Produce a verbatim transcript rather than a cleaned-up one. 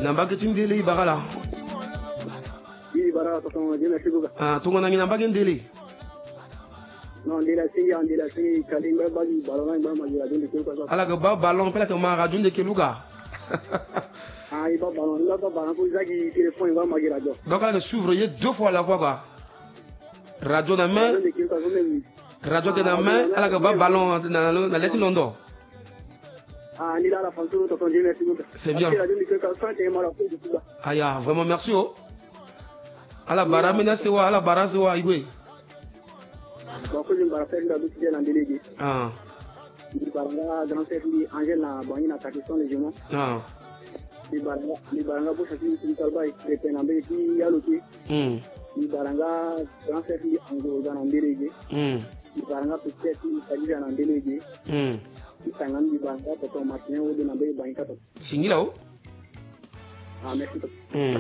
nambaki tindeli bagala. Oui, bara tonton je merci beaucoup. Ah, tungo nangi nambaki ndeli. Non, ndela si ya ndela si kalimba bagi ballon ba ma ya de ke ko. Ala ga ba ballon pela que ma radio de keluga. Ah, il va ballon, il va ballon pour zaki téléphone va ma radio. Donc ala ga suivre y deux fois la fois quoi. Radio na main. Radio que na main, ala ga ba ballon na na leti londo. Ah, ni la fanto tonton je merci beaucoup. C'est bien. Aya, vraiment merci oh. Ala bara mena sewa ala bara sewa igwe. Bon, je me rappelle de l'outil de délégué. Ah. Il parle de grand chef Angèle na bani na takisson les jumeaux. Ah. Il parle il parle pour chaque une travail de penambe qui y a l'outil. Hmm. Il parle grand chef Angèle dans délégué. Hmm. Il parle peut-être il s'agit d'un délégué. Hmm. Il parle du banque pour ton matin ou de n'aber banque. Singila oh. Ah, merci. Hmm.